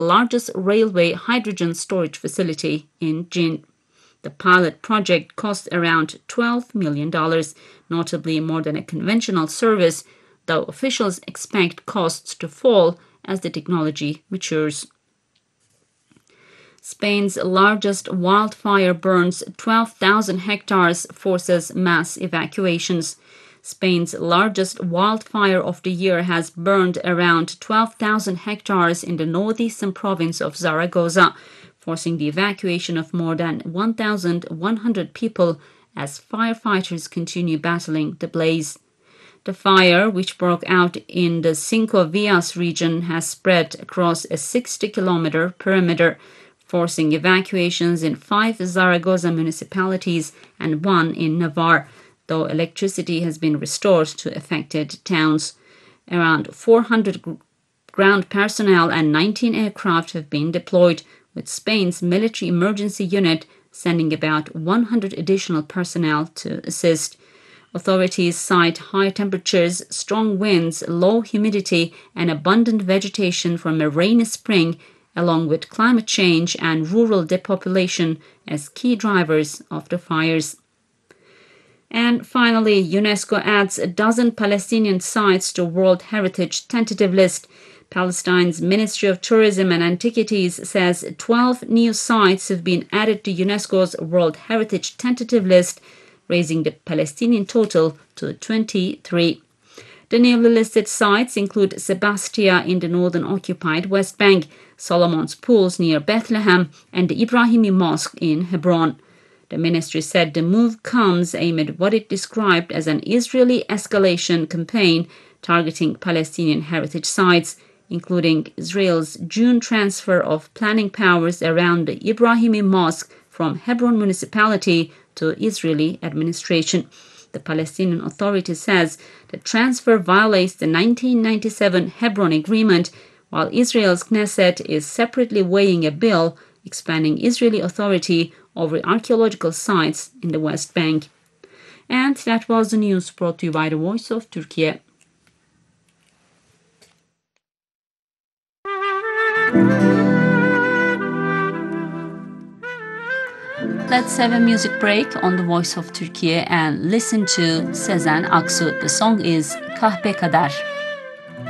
largest railway hydrogen storage facility in Jin. The pilot project cost around $12 million, notably more than a conventional service, though officials expect costs to fall as the technology matures. Spain's largest wildfire burns 12,000 hectares, forces mass evacuations. Spain's largest wildfire of the year has burned around 12,000 hectares in the northeastern province of Zaragoza, forcing the evacuation of more than 1,100 people as firefighters continue battling the blaze. The fire, which broke out in the Cinco Villas region, has spread across a 60-kilometer perimeter, forcing evacuations in 5 Zaragoza municipalities and 1 in Navarre, though electricity has been restored to affected towns. Around 400 ground personnel and 19 aircraft have been deployed, with Spain's military emergency unit sending about 100 additional personnel to assist. Authorities cite high temperatures, strong winds, low humidity, and abundant vegetation from a rainy spring, along with climate change and rural depopulation as key drivers of the fires. And finally, UNESCO adds a dozen Palestinian sites to World Heritage tentative list. Palestine's Ministry of Tourism and Antiquities says 12 new sites have been added to UNESCO's World Heritage tentative list, raising the Palestinian total to 23. The newly listed sites include Sebastia in the northern occupied West Bank, Solomon's Pools near Bethlehem, and the Ibrahimi Mosque in Hebron. The ministry said the move comes amid what it described as an Israeli escalation campaign targeting Palestinian heritage sites, including Israel's June transfer of planning powers around the Ibrahimi Mosque from Hebron municipality to Israeli administration. The Palestinian Authority says the transfer violates the 1997 Hebron Agreement, while Israel's Knesset is separately weighing a bill expanding Israeli authority over archaeological sites in the West Bank. And that was the news brought to you by the Voice of Turkey. Let's have a music break on the Voice of Turkey and listen to Sezen Aksu. The song is Kahpe Kadar.